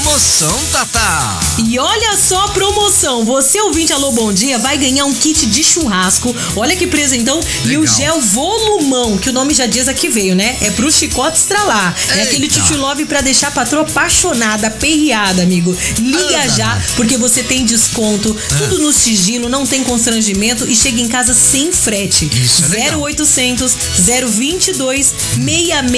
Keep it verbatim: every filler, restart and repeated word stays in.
promoção, Tatá. E olha só a promoção, você ouvinte Alô Bom Dia vai ganhar um kit de churrasco, olha que presentão. Legal. E o gel volumão, que o nome já diz aqui veio, né? É pro chicote estralar. Eita. É aquele Tchutchu Love pra deixar a patroa apaixonada, perreada, amigo. Liga ah, já, porque você tem desconto, ah. tudo no sigilo, não tem constrangimento e chega em casa sem frete. Isso é legal. zero oitocentos, zero vinte e dois, seis seis